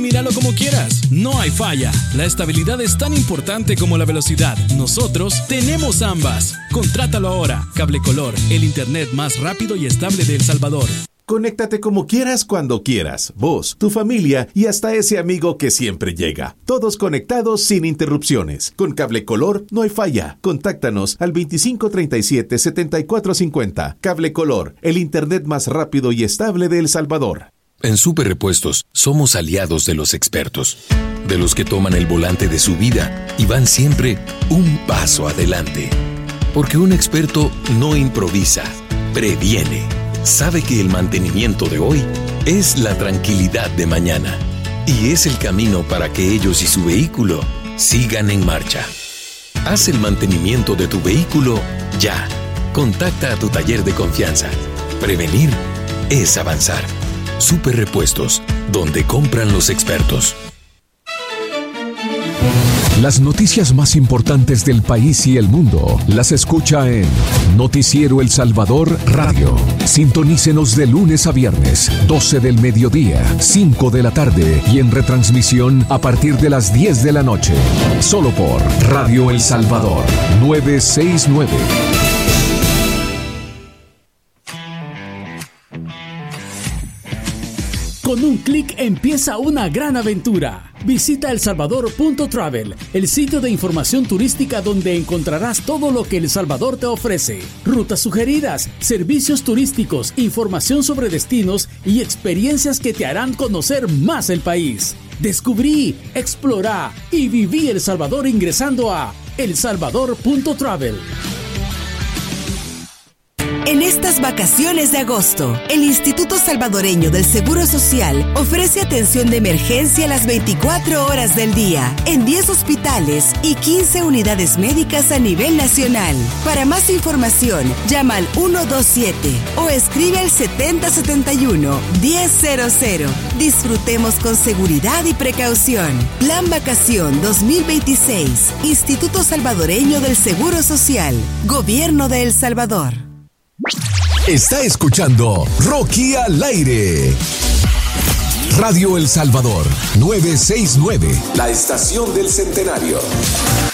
Míralo como quieras, no hay falla. La estabilidad es tan importante como la velocidad. Nosotros tenemos ambas. Contrátalo ahora. Cable Color, el internet más rápido y estable de El Salvador. Conéctate como quieras, cuando quieras. Vos, tu familia y hasta ese amigo que siempre llega. Todos conectados sin interrupciones. Con Cable Color no hay falla. Contáctanos al 2537-7450. Cable Color, el internet más rápido y estable de El Salvador. En Super Repuestos somos aliados de los expertos, de los que toman el volante de su vida y van siempre un paso adelante. Porque un experto no improvisa, previene. Sabe que el mantenimiento de hoy es la tranquilidad de mañana y es el camino para que ellos y su vehículo sigan en marcha. Haz el mantenimiento de tu vehículo ya. Contacta a tu taller de confianza. Prevenir es avanzar. Super Repuestos, donde compran los expertos. Las noticias más importantes del país y el mundo las escucha en Noticiero El Salvador Radio. Sintonícenos de lunes a viernes, 12 del mediodía, 5 de la tarde y en retransmisión a partir de las 10 de la noche. Solo por Radio El Salvador 969. Con un clic empieza una gran aventura. Visita elsalvador.travel, el sitio de información turística donde encontrarás todo lo que El Salvador te ofrece. Rutas sugeridas, servicios turísticos, información sobre destinos y experiencias que te harán conocer más el país. Descubrí, explorá y viví El Salvador ingresando a elsalvador.travel. En estas vacaciones de agosto, el Instituto Salvadoreño del Seguro Social ofrece atención de emergencia las 24 horas del día en 10 hospitales y 15 unidades médicas a nivel nacional. Para más información, llama al 127 o escribe al 7071-1000. Disfrutemos con seguridad y precaución. Plan Vacación 2026. Instituto Salvadoreño del Seguro Social. Gobierno de El Salvador. Está escuchando Rocky al aire. Radio El Salvador 969, la estación del centenario.